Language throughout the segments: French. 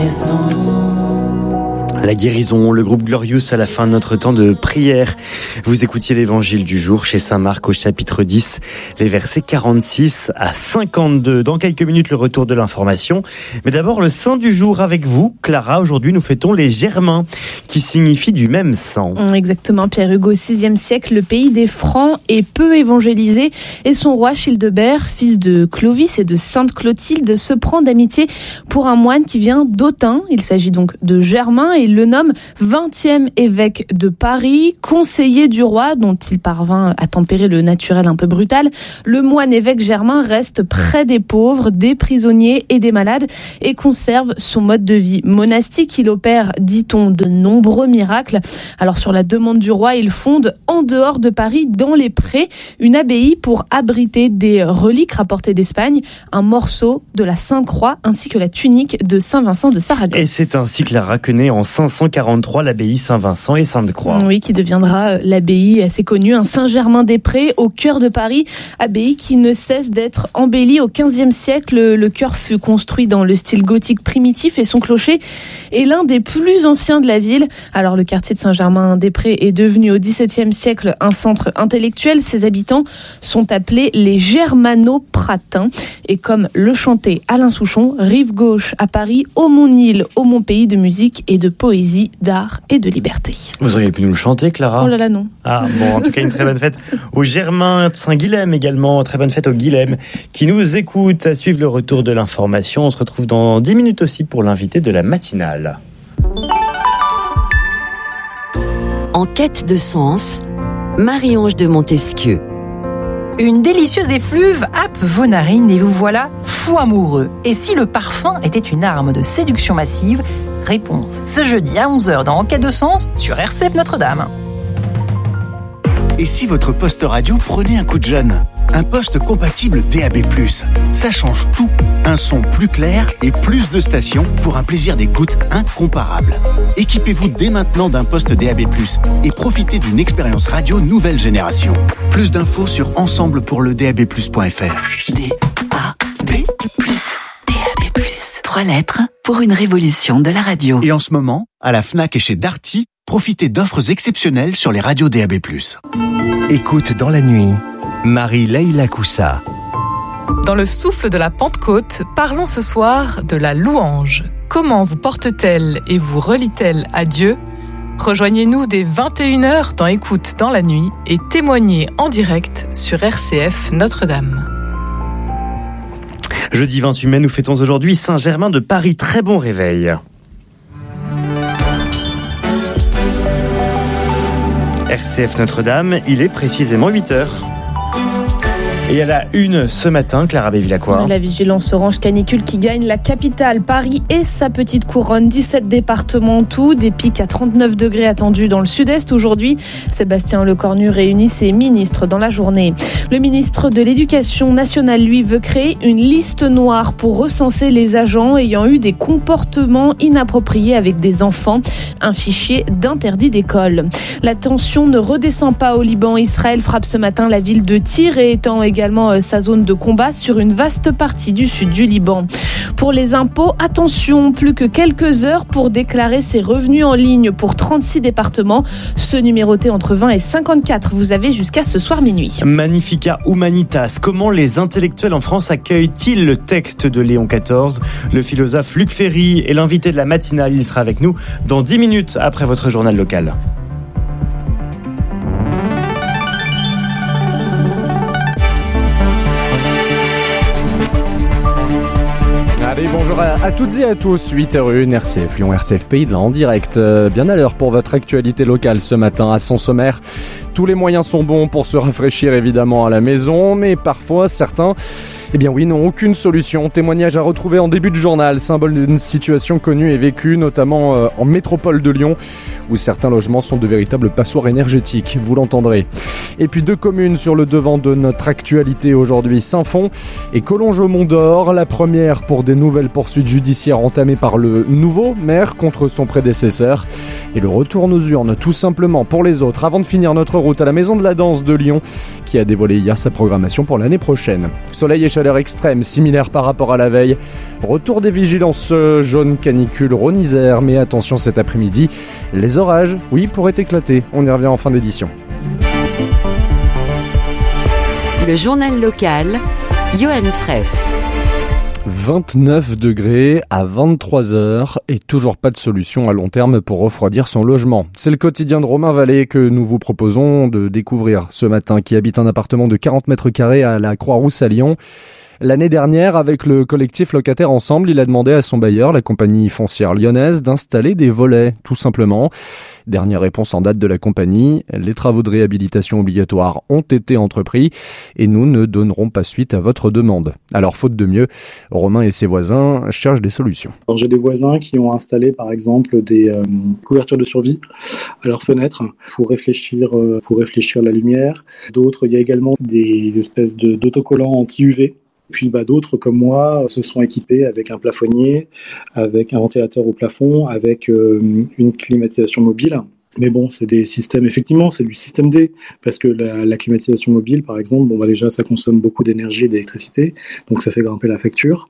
La guérison, le groupe Glorious à la fin de notre temps de prière. Vous écoutiez l'évangile du jour chez Saint Marc au chapitre 10, les versets 46 à 52. Dans quelques minutes, le retour de l'information. Mais d'abord, le saint du jour avec vous. Clara, aujourd'hui, nous fêtons les Germains, qui signifie du même sang. Exactement, Pierre-Hugo, au VIe siècle, le pays des Francs est peu évangélisé et son roi Childebert, fils de Clovis et de Sainte Clotilde, se prend d'amitié pour un moine qui vient d'Autun. Il s'agit donc de Germain et le nomme 20e évêque de Paris, conseiller du roi dont il parvint à tempérer le naturel un peu brutal. Le moine évêque Germain reste près des pauvres, des prisonniers et des malades et conserve son mode de vie monastique. Il opère, dit-on, de nombreux miracles. Alors sur la demande du roi, il fonde en dehors de Paris, dans les prés, une abbaye pour abriter des reliques rapportées d'Espagne, un morceau de la Sainte Croix ainsi que la tunique de Saint Vincent de Saragosse. Et c'est ainsi que Clara connaît en 543 l'abbaye Saint-Vincent et Sainte-Croix. Oui, qui deviendra l'abbaye assez connue, un Saint-Germain-des-Prés au cœur de Paris, abbaye qui ne cesse d'être embellie. Au XVe siècle, le chœur fut construit dans le style gothique primitif et son clocher est l'un des plus anciens de la ville. Alors le quartier de Saint-Germain-des-Prés est devenu au XVIIe siècle un centre intellectuel. Ses habitants sont appelés les Germano-Pratins et comme le chantait Alain Souchon, rive gauche à Paris, au Mont-Nil, au Mont-Pays de musique et de poésie, d'art et de liberté. Vous auriez pu nous le chanter, Clara ? Oh là là, non. Ah bon, en tout cas, une très bonne fête aux Germains, Saint-Guilhem également, très bonne fête aux Guilhem qui nous écoutent. À suivre le retour de l'information. On se retrouve dans 10 minutes aussi pour l'invité de la matinale. En quête de sens, Marie-Ange de Montesquieu. Une délicieuse effluve happe vos narines et vous voilà fou amoureux. Et si le parfum était une arme de séduction massive ? Réponse ce jeudi à 11h dans En quête de sens sur RCF Notre-Dame. Et si votre poste radio prenait un coup de jeune ? Un poste compatible DAB+. Ça change tout. Un son plus clair et plus de stations pour un plaisir d'écoute incomparable. Équipez-vous dès maintenant d'un poste DAB+, et profitez d'une expérience radio nouvelle génération. Plus d'infos sur ensemblepourledab+.fr. DAB+. 3 lettres pour une révolution de la radio. Et en ce moment, à la Fnac et chez Darty, profitez d'offres exceptionnelles sur les radios DAB+. Écoute dans la nuit, Marie-Leila Coussa. Dans le souffle de la Pentecôte, parlons ce soir de la louange. Comment vous porte-t-elle et vous relie-t-elle à Dieu ? Rejoignez-nous dès 21h dans Écoute dans la nuit et témoignez en direct sur RCF Notre-Dame. Jeudi 28 mai, nous fêtons aujourd'hui Saint-Germain de Paris. Très bon réveil. RCF Notre-Dame, il est précisément 8h. Et à la une ce matin, Clara Bévilacqua. La vigilance orange canicule qui gagne la capitale, Paris et sa petite couronne. 17 départements en tout, des pics à 39 degrés attendus dans le sud-est aujourd'hui. Sébastien Lecornu réunit ses ministres dans la journée. Le ministre de l'Éducation nationale, lui, veut créer une liste noire pour recenser les agents ayant eu des comportements inappropriés avec des enfants. Un fichier d'interdit d'école. La tension ne redescend pas au Liban. Israël frappe ce matin la ville de Tyr et étend également sa zone de combat sur une vaste partie du sud du Liban. Pour les impôts, attention, plus que quelques heures pour déclarer ses revenus en ligne pour 36 départements. Ceux numérotés entre 20 et 54, vous avez jusqu'à ce soir minuit. Magnifica Humanitas, comment les intellectuels en France accueillent-ils le texte de Léon XIV ? Le philosophe Luc Ferry est l'invité de la matinale, il sera avec nous dans 10 minutes après votre journal local. Allez, bonjour à toutes et à tous, 8h01, RCF Lyon, RCF Pays de là en direct. Bien à l'heure pour votre actualité locale ce matin à son sommaire. Tous les moyens sont bons pour se rafraîchir évidemment à la maison, mais parfois certains, n'ont aucune solution. Témoignage à retrouver en début de journal, symbole d'une situation connue et vécue notamment en métropole de Lyon, où certains logements sont de véritables passoires énergétiques, vous l'entendrez. Et puis 2 communes sur le devant de notre actualité aujourd'hui, Saint-Fond et Collonges-Mont-d'Or. La première pour des nouvelles poursuites judiciaires entamées par le nouveau maire contre son prédécesseur. Et le retour aux urnes tout simplement pour les autres. Avant de finir notre route à la Maison de la Danse de Lyon, qui a dévoilé hier sa programmation pour l'année prochaine. Soleil et chaleur chaleur extrême, similaire par rapport à la veille. Retour des vigilances jaune, canicule, Rhône-Isère, mais attention cet après-midi, les orages, oui, pourraient éclater. On y revient en fin d'édition. Le journal local, Johan Fraisse. 29 degrés à 23 heures et toujours pas de solution à long terme pour refroidir son logement. C'est le quotidien de Romain Vallée que nous vous proposons de découvrir ce matin, qui habite un appartement de 40 mètres carrés à la Croix-Rousse à Lyon. L'année dernière, avec le collectif Locataires Ensemble, il a demandé à son bailleur, la compagnie foncière lyonnaise, d'installer des volets, tout simplement. Dernière réponse en date de la compagnie, les travaux de réhabilitation obligatoires ont été entrepris et nous ne donnerons pas suite à votre demande. Alors, faute de mieux, Romain et ses voisins cherchent des solutions. Alors, j'ai des voisins qui ont installé, par exemple, des couvertures de survie à leurs fenêtres pour réfléchir la lumière. D'autres, il y a également des espèces d'autocollants anti-UV. Puis d'autres comme moi se sont équipés avec un plafonnier, avec un ventilateur au plafond, avec une climatisation mobile. Mais bon, c'est des systèmes, effectivement, c'est du système D, parce que la climatisation mobile, par exemple, déjà ça consomme beaucoup d'énergie et d'électricité, donc ça fait grimper la facture.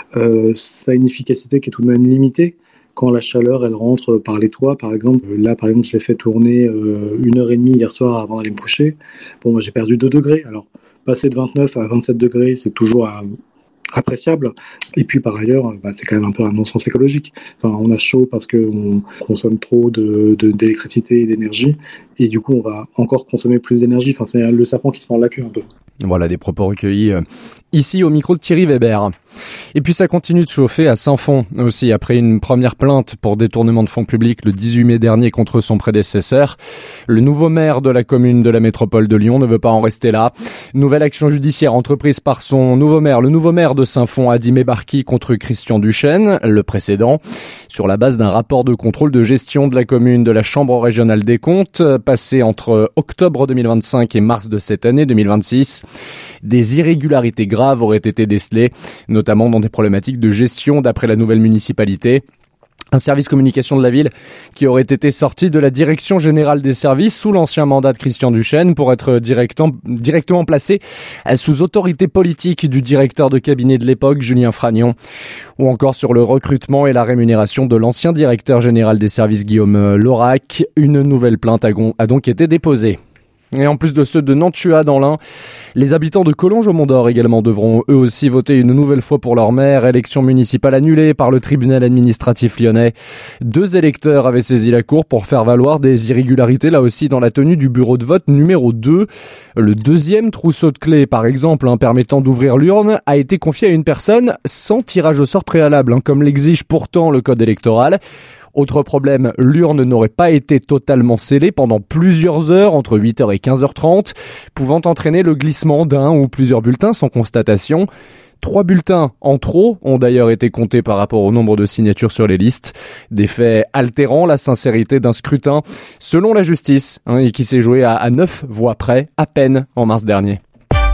Ça a une efficacité qui est tout de même limitée. Quand la chaleur, elle rentre par les toits, par exemple. Là, par exemple, je l'ai fait tourner 1h30 hier soir avant d'aller me coucher. J'ai perdu 2 degrés. Alors, passer de 29 à 27 degrés, c'est toujours appréciable. Et puis, par ailleurs, c'est quand même un peu un non-sens écologique. On a chaud parce qu'on consomme trop d'électricité et d'énergie. Et du coup, on va encore consommer plus d'énergie. C'est le serpent qui se mord la queue un peu. Voilà des propos recueillis ici au micro de Thierry Weber. Et puis ça continue de chauffer à Saint-Fond aussi, après une première plainte pour détournement de fonds publics le 18 mai dernier contre son prédécesseur. Le nouveau maire de la commune de la métropole de Lyon ne veut pas en rester là. Nouvelle action judiciaire entreprise par son nouveau maire, le nouveau maire de Saint-Fond, Adimé Barki, contre Christian Duchesne, le précédent, sur la base d'un rapport de contrôle de gestion de la commune de la Chambre régionale des comptes, passé entre octobre 2025 et mars de cette année 2026. Des irrégularités graves auraient été décelées, notamment dans des problématiques de gestion d'après la nouvelle municipalité. Un service communication de la ville qui aurait été sorti de la direction générale des services sous l'ancien mandat de Christian Duchesne pour être directement placé sous autorité politique du directeur de cabinet de l'époque, Julien Fragnon, ou encore sur le recrutement et la rémunération de l'ancien directeur général des services, Guillaume Laurac. Une nouvelle plainte a donc été déposée. Et en plus de ceux de Nantua dans l'Ain, les habitants de Collonges au Mont-d'Or également devront eux aussi voter une nouvelle fois pour leur maire. Élection municipale annulée par le tribunal administratif lyonnais. 2 électeurs avaient saisi la cour pour faire valoir des irrégularités là aussi dans la tenue du bureau de vote numéro 2. Le deuxième trousseau de clés, par exemple, permettant d'ouvrir l'urne, a été confié à une personne sans tirage au sort préalable, comme l'exige pourtant le code électoral. Autre problème, l'urne n'aurait pas été totalement scellée pendant plusieurs heures, entre 8h et 15h30, pouvant entraîner le glissement d'un ou plusieurs bulletins sans constatation. 3 bulletins en trop ont d'ailleurs été comptés par rapport au nombre de signatures sur les listes. Des faits altérant la sincérité d'un scrutin, selon la justice, et qui s'est joué à 9 voix près, à peine, en mars dernier.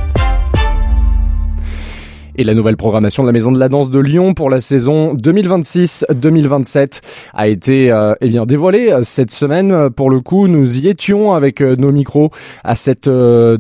Et la nouvelle programmation de la Maison de la Danse de Lyon pour la saison 2026-2027 a été dévoilée cette semaine. Pour le coup, nous y étions avec nos micros à cette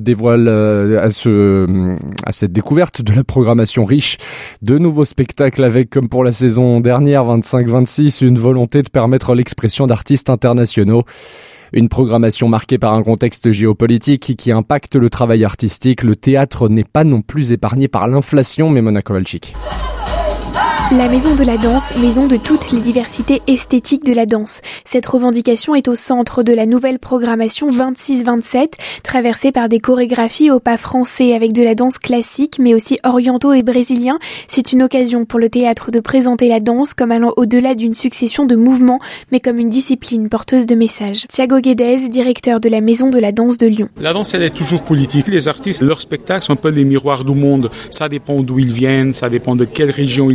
découverte de la programmation riche de nouveaux spectacles avec, comme pour la saison dernière 25-26, une volonté de permettre l'expression d'artistes internationaux. Une programmation marquée par un contexte géopolitique qui impacte le travail artistique. Le théâtre n'est pas non plus épargné par l'inflation, mais Mona Kowalczyk. La Maison de la Danse, maison de toutes les diversités esthétiques de la danse. Cette revendication est au centre de la nouvelle programmation 26-27, traversée par des chorégraphies au pas français avec de la danse classique, mais aussi orientaux et brésiliens. C'est une occasion pour le théâtre de présenter la danse comme allant au-delà d'une succession de mouvements, mais comme une discipline porteuse de messages. Thiago Guedes, directeur de la Maison de la Danse de Lyon. La danse, elle est toujours politique. Les artistes, leurs spectacles sont un peu les miroirs du monde. Ça dépend d'où ils viennent, ça dépend de quelle région ils travaillent.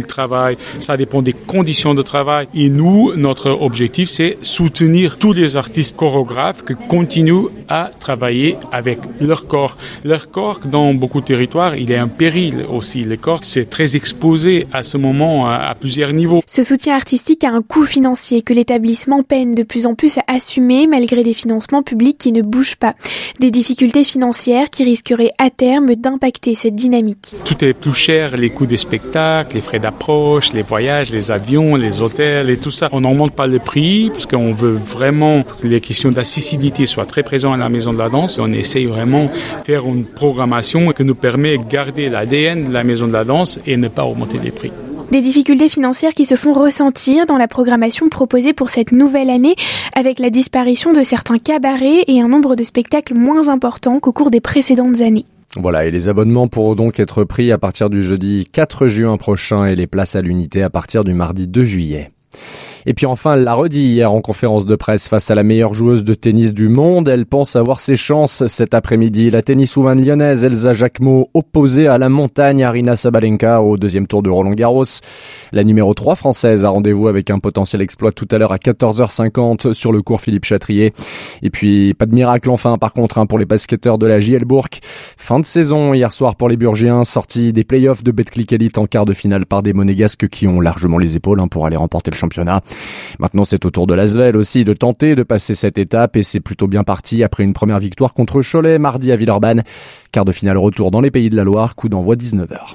travail, ça dépend des conditions de travail. Et nous, notre objectif, c'est soutenir tous les artistes chorégraphes qui continuent à travailler avec leur corps. Leur corps, dans beaucoup de territoires, il est un péril aussi. Le corps, c'est très exposé à ce moment à plusieurs niveaux. Ce soutien artistique a un coût financier que l'établissement peine de plus en plus à assumer malgré des financements publics qui ne bougent pas. Des difficultés financières qui risqueraient à terme d'impacter cette dynamique. Tout est plus cher, les coûts des spectacles, les frais d'approche, les voyages, les avions, les hôtels et tout ça. On n'augmente pas le prix parce qu'on veut vraiment que les questions d'accessibilité soient très présentes à la Maison de la Danse. On essaye vraiment de faire une programmation qui nous permet de garder l'ADN de la Maison de la Danse et ne pas augmenter les prix. Des difficultés financières qui se font ressentir dans la programmation proposée pour cette nouvelle année, avec la disparition de certains cabarets et un nombre de spectacles moins important qu'au cours des précédentes années. Voilà, et les abonnements pourront donc être pris à partir du jeudi 4 juin prochain et les places à l'unité à partir du mardi 2 juillet. Et puis enfin, elle l'a redit hier en conférence de presse face à la meilleure joueuse de tennis du monde. Elle pense avoir ses chances cet après-midi. La tenniswoman lyonnaise Elsa Jacquemot opposée à la montagne Aryna Sabalenka au deuxième tour de Roland-Garros. La numéro 3 française a rendez-vous avec un potentiel exploit tout à l'heure à 14h50 sur le cours Philippe Chatrier. Et puis, pas de miracle enfin par contre pour les basketteurs de la JL Bourg. Fin de saison hier soir pour les Burgiens, sortie des playoffs de Betclic Elite en quart de finale par des Monégasques qui ont largement les épaules pour aller remporter le championnat. Maintenant, c'est au tour de l'Asvel aussi de tenter de passer cette étape et c'est plutôt bien parti après une première victoire contre Cholet mardi à Villeurbanne. Quart de finale retour dans les Pays de la Loire, coup d'envoi 19h.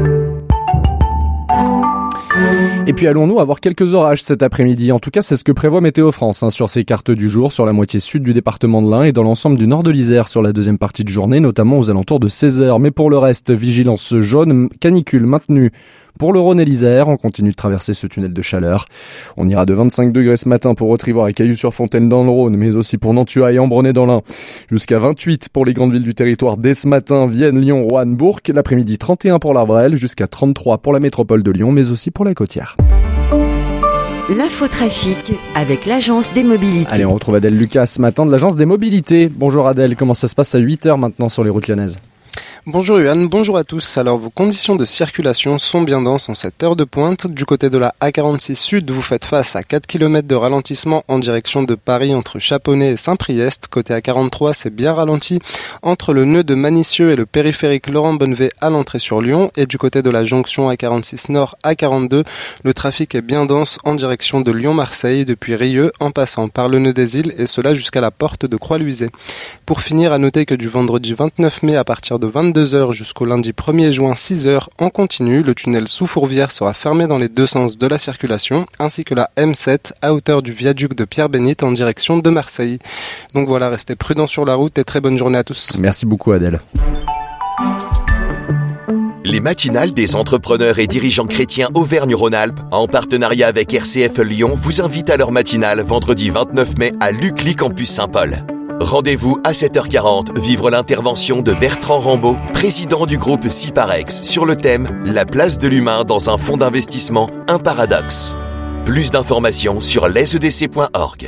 Et puis allons-nous avoir quelques orages cet après-midi. En tout cas, c'est ce que prévoit Météo France sur ses cartes du jour, sur la moitié sud du département de l'Ain et dans l'ensemble du nord de l'Isère sur la deuxième partie de journée, notamment aux alentours de 16h. Mais pour le reste, vigilance jaune, canicule maintenue pour le Rhône et l'Isère. On continue de traverser ce tunnel de chaleur. On ira de 25 degrés ce matin pour Autrivoire et Cailloux-sur-Fontaine dans le Rhône, mais aussi pour Nantua et Ambronay dans l'Ain. Jusqu'à 28 pour les grandes villes du territoire dès ce matin, Vienne, Lyon, Roanne, Bourg. L'après-midi, 31 pour l'Arbrel, jusqu'à 33 pour la métropole de Lyon, mais aussi pour la Côtière. L'infotrafic avec l'Agence des Mobilités. Allez, on retrouve Adèle Lucas ce matin de l'Agence des Mobilités. Bonjour Adèle, comment ça se passe à 8h maintenant sur les routes lyonnaises ? Bonjour Yoann, bonjour à tous. Alors vos conditions de circulation sont bien denses en cette heure de pointe. Du côté de la A46 Sud, vous faites face à 4 km de ralentissement en direction de Paris entre Chaponnet et Saint-Priest. Côté A43, c'est bien ralenti entre le nœud de Manicieux et le périphérique Laurent-Bonnevet à l'entrée sur Lyon. Et du côté de la jonction A46 Nord A42, le trafic est bien dense en direction de Lyon-Marseille depuis Rieux en passant par le nœud des îles et cela jusqu'à la porte de Croix-Luisée. Pour finir, à noter que du vendredi 29 mai à partir de 22h jusqu'au lundi 1er juin 6h en continu, le tunnel sous Fourvière sera fermé dans les deux sens de la circulation, ainsi que la M7 à hauteur du viaduc de Pierre-Bénite en direction de Marseille. Donc voilà, restez prudents sur la route et très bonne journée à tous. Merci beaucoup Adèle. Les matinales des entrepreneurs et dirigeants chrétiens Auvergne-Rhône-Alpes, en partenariat avec RCF Lyon, vous invitent à leur matinale vendredi 29 mai à Lucly Campus Saint-Paul. Rendez-vous à 7h40, vivre l'intervention de Bertrand Rambaud, président du groupe Ciparex, sur le thème « La place de l'humain dans un fonds d'investissement, un paradoxe ». Plus d'informations sur lesedc.org.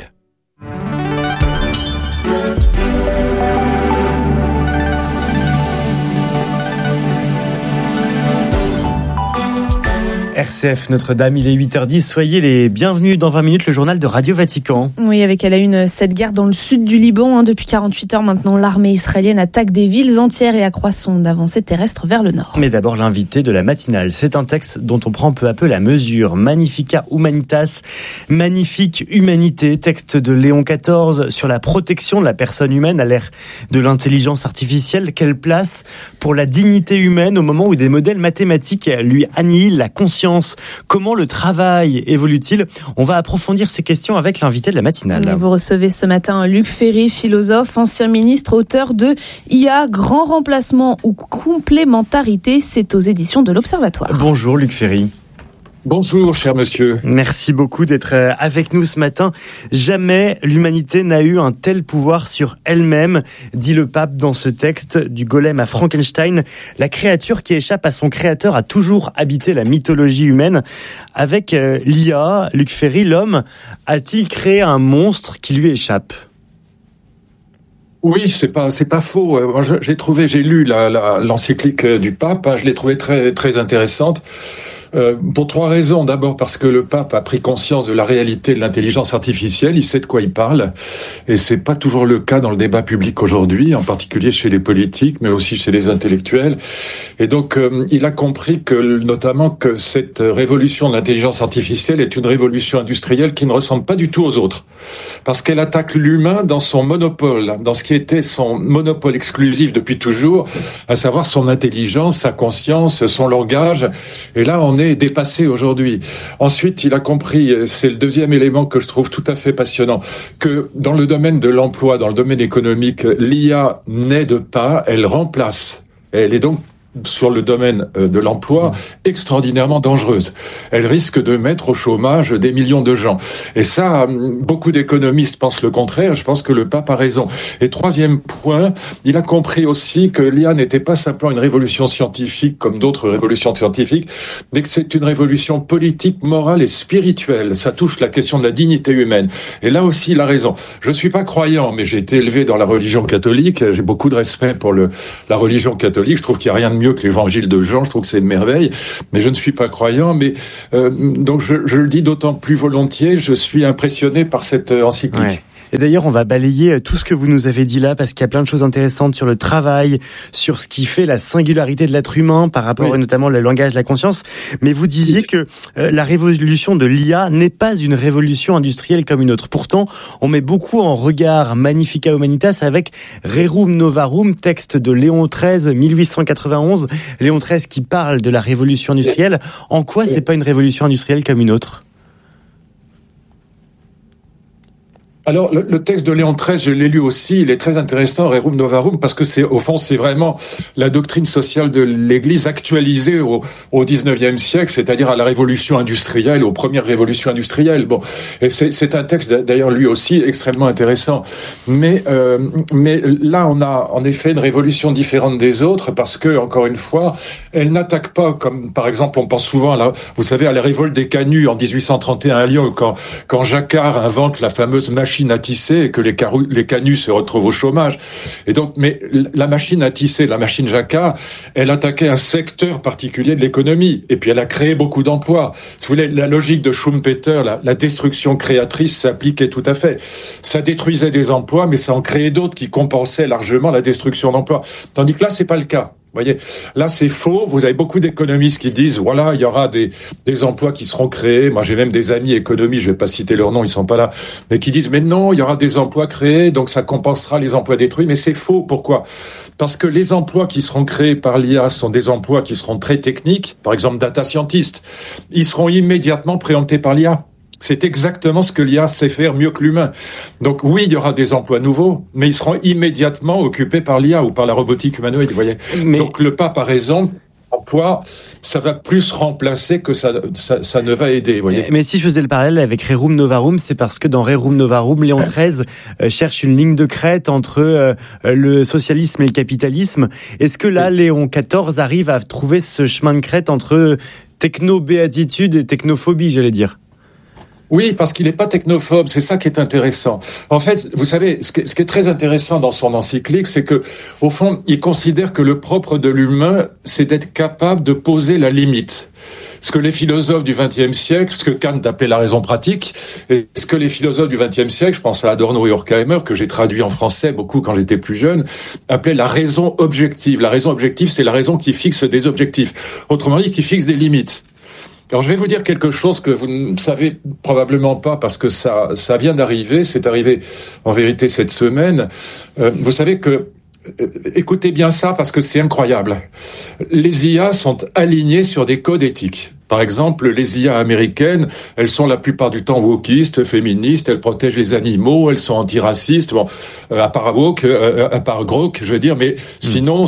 RCF Notre-Dame, il est 8h10, soyez les bienvenus dans 20 minutes, le journal de Radio Vatican. Oui, avec à la une cette guerre dans le sud du Liban. Depuis 48 heures maintenant, l'armée israélienne attaque des villes entières et accroît son avancée terrestre vers le nord. Mais d'abord l'invité de la matinale, c'est un texte dont on prend peu à peu la mesure. Magnifica Humanitas, magnifique humanité, texte de Léon XIV sur la protection de la personne humaine à l'ère de l'intelligence artificielle. Quelle place pour la dignité humaine au moment où des modèles mathématiques lui annihilent la conscience? Comment le travail évolue-t-il? On va approfondir ces questions avec l'invité de la matinale. Vous recevez ce matin Luc Ferry, philosophe, ancien ministre, auteur de IA, grand remplacement ou complémentarité. C'est aux éditions de l'Observatoire. Bonjour Luc Ferry. Bonjour, cher monsieur. Merci beaucoup d'être avec nous ce matin. Jamais l'humanité n'a eu un tel pouvoir sur elle-même, dit le pape dans ce texte, du golem à Frankenstein. La créature qui échappe à son créateur a toujours habité la mythologie humaine. Avec l'IA, Luc Ferry, l'homme a-t-il créé un monstre qui lui échappe ? Oui, c'est pas faux. Moi, j'ai lu l'encyclique du pape, je l'ai trouvée très, très intéressante. Pour 3 raisons. D'abord parce que le pape a pris conscience de la réalité de l'intelligence artificielle, il sait de quoi il parle, et c'est pas toujours le cas dans le débat public aujourd'hui, en particulier chez les politiques, mais aussi chez les intellectuels. Et donc, il a compris notamment que cette révolution de l'intelligence artificielle est une révolution industrielle qui ne ressemble pas du tout aux autres, parce qu'elle attaque l'humain dans son monopole, dans ce qui était son monopole exclusif depuis toujours, à savoir son intelligence, sa conscience, son langage. Et là, on est dépassé aujourd'hui. Ensuite, il a compris, c'est le deuxième élément que je trouve tout à fait passionnant, que dans le domaine de l'emploi, dans le domaine économique, l'IA n'aide pas, elle remplace. Elle est donc sur le domaine de l'emploi extraordinairement dangereuse. Elle risque de mettre au chômage des millions de gens. Et ça, beaucoup d'économistes pensent le contraire. Je pense que le pape a raison. Et troisième point, il a compris aussi que l'IA n'était pas simplement une révolution scientifique comme d'autres révolutions scientifiques, mais que c'est une révolution politique, morale et spirituelle. Ça touche la question de la dignité humaine. Et là aussi, il a raison. Je suis pas croyant, mais j'ai été élevé dans la religion catholique. J'ai beaucoup de respect pour la religion catholique. Je trouve qu'il n'y a rien de mieux que l'évangile de Jean, je trouve que c'est une merveille, mais je ne suis pas croyant, mais donc je le dis d'autant plus volontiers, je suis impressionné par cette encyclique. Ouais. Et d'ailleurs, on va balayer tout ce que vous nous avez dit là, parce qu'il y a plein de choses intéressantes sur le travail, sur ce qui fait la singularité de l'être humain par rapport notamment au langage de la conscience. Mais vous disiez que la révolution de l'IA n'est pas une révolution industrielle comme une autre. Pourtant, on met beaucoup en regard Magnifica Humanitas avec Rerum Novarum, texte de Léon XIII, 1891. Léon XIII qui parle de la révolution industrielle. En quoi c'est pas une révolution industrielle comme une autre ? Alors, le texte de Léon XIII, je l'ai lu aussi, il est très intéressant, Rerum Novarum, parce que c'est vraiment la doctrine sociale de l'Église actualisée au 19e siècle, c'est-à-dire à la révolution industrielle, aux premières révolutions industrielles. Bon, et c'est un texte d'ailleurs lui aussi extrêmement intéressant. Mais là, on a en effet une révolution différente des autres, parce que, encore une fois, elle n'attaque pas, comme par exemple, on pense souvent à la révolte des canuts en 1831 à Lyon, quand Jacquard invente la fameuse machine à tisser et que les canuts se retrouvent au chômage. Et donc, mais la machine à tisser, la machine Jacquard, elle attaquait un secteur particulier de l'économie. Et puis, elle a créé beaucoup d'emplois. Si vous voulez, la logique de Schumpeter, la destruction créatrice s'appliquait tout à fait. Ça détruisait des emplois, mais ça en créait d'autres qui compensaient largement la destruction d'emplois. Tandis que là, c'est pas le cas. Vous voyez, là c'est faux. Vous avez beaucoup d'économistes qui disent voilà, il y aura des emplois qui seront créés. Moi, j'ai même des amis économistes, je vais pas citer leurs noms, ils sont pas là, mais qui disent mais non, il y aura des emplois créés, donc ça compensera les emplois détruits. Mais c'est faux. Pourquoi ? Parce que les emplois qui seront créés par l'IA sont des emplois qui seront très techniques. Par exemple, data scientist, ils seront immédiatement préemptés par l'IA. C'est exactement ce que l'IA sait faire mieux que l'humain. Donc oui, il y aura des emplois nouveaux, mais ils seront immédiatement occupés par l'IA ou par la robotique humanoïde, vous voyez. Donc le pape a raison. L'emploi, ça va plus remplacer que ça ne va aider, vous voyez. Mais si je faisais le parallèle avec Rerum Novarum, c'est parce que dans Rerum Novarum, Léon XIII cherche une ligne de crête entre le socialisme et le capitalisme. Est-ce que là, Léon XIV arrive à trouver ce chemin de crête entre techno-béatitude et technophobie, j'allais dire ? Oui, parce qu'il n'est pas technophobe, c'est ça qui est intéressant. En fait, vous savez, ce qui est très intéressant dans son encyclique, c'est que, au fond, il considère que le propre de l'humain, c'est d'être capable de poser la limite. Ce que les philosophes du XXe siècle, ce que Kant appelait la raison pratique, et ce que les philosophes du XXe siècle, je pense à Adorno et Horkheimer, que j'ai traduit en français beaucoup quand j'étais plus jeune, appelaient la raison objective. La raison objective, c'est la raison qui fixe des objectifs. Autrement dit, qui fixe des limites. Alors je vais vous dire quelque chose que vous ne savez probablement pas parce que ça vient d'arriver, c'est arrivé en vérité cette semaine. Vous savez que, écoutez bien ça parce que c'est incroyable, les IA sont alignées sur des codes éthiques. Par exemple, les IA américaines, elles sont la plupart du temps wokistes, féministes, elles protègent les animaux, elles sont antiracistes, bon, à part Grok, je veux dire, mais sinon,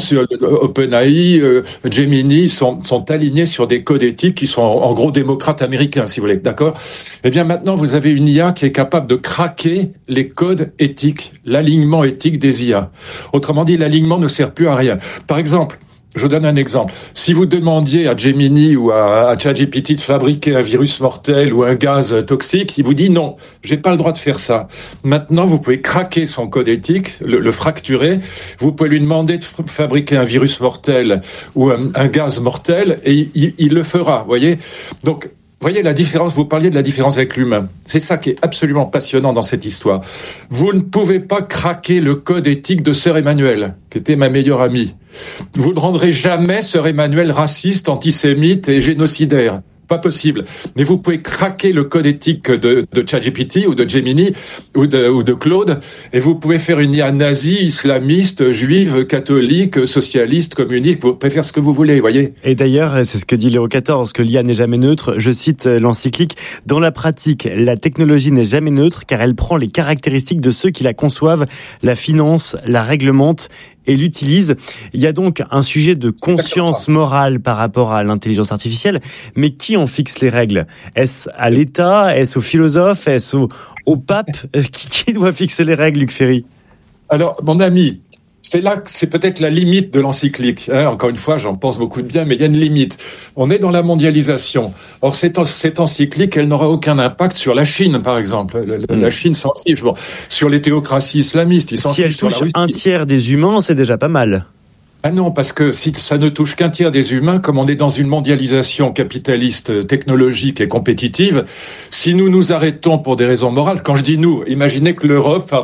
OpenAI, Gemini sont alignés sur des codes éthiques qui sont en gros démocrates américains, si vous voulez, d'accord ? Eh bien, maintenant, vous avez une IA qui est capable de craquer les codes éthiques, l'alignement éthique des IA. Autrement dit, l'alignement ne sert plus à rien. Par exemple, Je vous donne un exemple. Si vous demandiez à Gemini ou à ChatGPT de fabriquer un virus mortel ou un gaz toxique, il vous dit non, j'ai pas le droit de faire ça. Maintenant, vous pouvez craquer son code éthique, le fracturer. Vous pouvez lui demander de fabriquer un virus mortel ou un gaz mortel et il le fera, voyez. Donc, voyez la différence, vous parliez de la différence avec l'humain. C'est ça qui est absolument passionnant dans cette histoire. Vous ne pouvez pas craquer le code éthique de Sœur Emmanuelle, qui était ma meilleure amie. Vous ne rendrez jamais Sœur Emmanuelle raciste, antisémite et génocidaire. Pas possible. Mais vous pouvez craquer le code éthique de ChatGPT ou de Gemini ou de Claude et vous pouvez faire une IA nazie, islamiste, juive, catholique, socialiste, communiste. Vous pouvez faire ce que vous voulez, voyez. Et d'ailleurs, c'est ce que dit Léo XIV, que l'IA n'est jamais neutre. Je cite l'encyclique. Dans la pratique, la technologie n'est jamais neutre car elle prend les caractéristiques de ceux qui la conçoivent, la financent, la réglementent et l'utilise. Il y a donc un sujet de conscience morale par rapport à l'intelligence artificielle, mais qui en fixe les règles ? Est-ce à l'État ? Est-ce aux philosophes ? Est-ce au pape ? Qui doit fixer les règles, Luc Ferry ? Alors, mon ami, c'est là que c'est peut-être la limite de l'encyclique. Encore une fois, j'en pense beaucoup de bien, mais il y a une limite. On est dans la mondialisation. Or, cette encyclique, elle n'aura aucun impact sur la Chine, par exemple. La Chine s'en fiche. Bon, sur les théocraties islamistes, ils s'en fichent. Si elle touche un tiers des humains, c'est déjà pas mal. Ah non, parce que si ça ne touche qu'un tiers des humains, comme on est dans une mondialisation capitaliste, technologique et compétitive, si nous nous arrêtons pour des raisons morales, quand je dis nous, imaginez que l'Europe